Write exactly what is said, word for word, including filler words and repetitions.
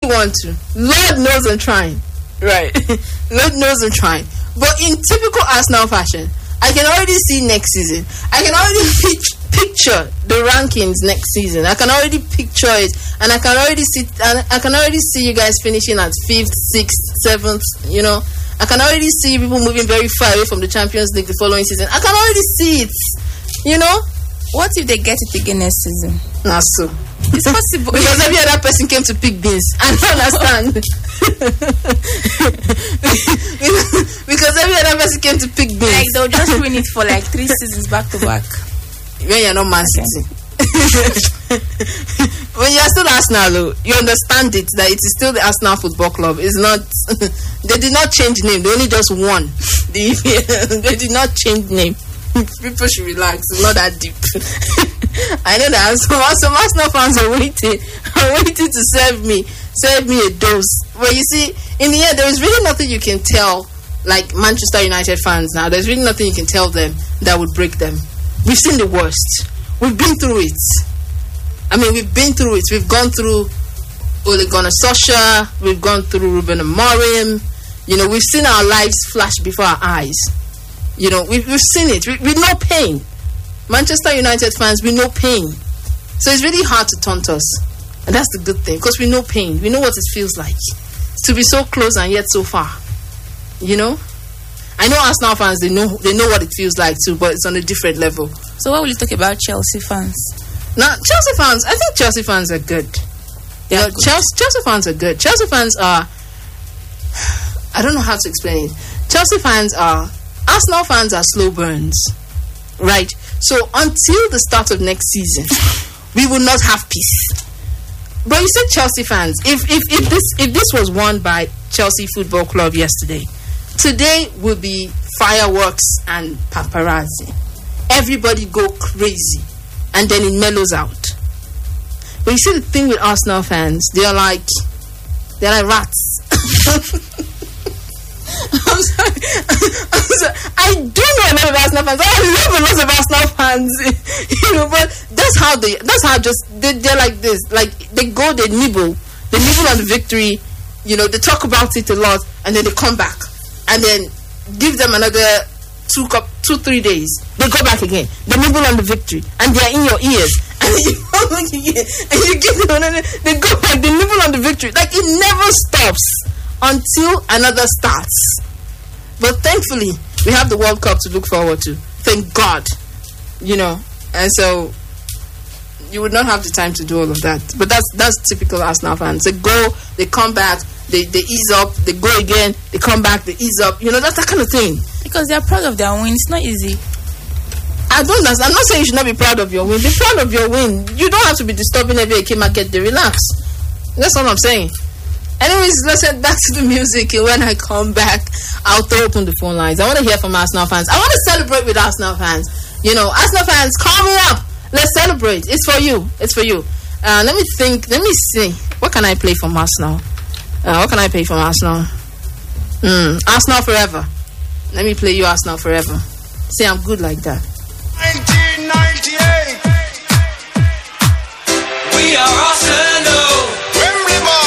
want to. Lord knows I'm trying. Right. Lord knows I'm trying. But in typical Arsenal fashion, I can already see next season. I can already pitch, picture the rankings next season. I can already picture it, and I can already see. And I can already see you guys finishing at fifth, sixth, seventh. You know, I can already see people moving very far away from the Champions League the following season. I can already see it. You know, what if they get it again next season? Not so. It's possible because every other person came to pick beans. I don't understand. Because every other person came to pick beans. Like they'll just win it for like three seasons back to back. When you're not Man City. Okay. When you're still Arsenal, you understand it that it is still the Arsenal Football Club. It's not. They did not change name. They only just won. The, they did not change name. People should relax. It's not that deep. I know that some, some Arsenal fans are waiting, are waiting to serve me, serve me a dose. But you see, in the end, there is really nothing you can tell, like Manchester United fans now. There's really nothing you can tell them that would break them. We've seen the worst. We've been through it. I mean, we've been through it. We've gone through Ole Gunnar Solskjaer. We've gone through Ruben Amorim. You know, we've seen our lives flash before our eyes. You know, we've, we've seen it with, with no pain. Manchester United fans, we know pain. So it's really hard to taunt us. And that's the good thing, because we know pain. We know what it feels like to be so close and yet so far. You know? I know Arsenal fans, they know they know what it feels like too, but it's on a different level. So what will you talk about Chelsea fans? Now, Chelsea fans, I think Chelsea fans are good. You know, good. Chelsea, Chelsea fans are good. Chelsea fans are, I don't know how to explain it. Chelsea fans are, Arsenal fans are slow burns. Right? So until the start of next season, we will not have peace. But you said Chelsea fans, if if if this if this was won by Chelsea Football Club yesterday, today would be fireworks and paparazzi. Everybody go crazy, and then it mellows out. But you see the thing with Arsenal fans, they are like they're like rats. I'm sorry. I'm sorry. I do know a lot of Arsenal fans. I love a lot of Arsenal fans. You know, but that's how they. That's how just they, they're like this. Like they go, they nibble, they nibble on the victory. You know, they talk about it a lot, and then they come back, and then give them another two, cup, two, three days. They go back again. They nibble on the victory, and they are in your ears. And you and you give them another. They go back. They nibble on the victory. Like it never stops until another starts. But thankfully, we have the World Cup to look forward to. Thank God. You know, and so you would not have the time to do all of that. But that's that's typical Arsenal fans. They go, they come back, they, they ease up, they go again, they come back, they ease up. You know, that's that kind of thing. Because they're proud of their win. It's not easy. I don't know. I'm not saying you should not be proud of your win. Be proud of your win. You don't have to be disturbing every Eke market. They relax. That's all I'm saying. Anyways, let's head back to the music, and when I come back, I'll throw open the phone lines. I want to hear from Arsenal fans. I want to celebrate with Arsenal fans. You know, Arsenal fans, call me up. Let's celebrate. It's for you. It's for you. Uh, let me think. Let me see. What can I play from Arsenal? Uh, what can I play from Arsenal? Mm, Arsenal forever. Let me play you Arsenal forever. See, I'm good like that. nineteen ninety-eight We are Arsenal.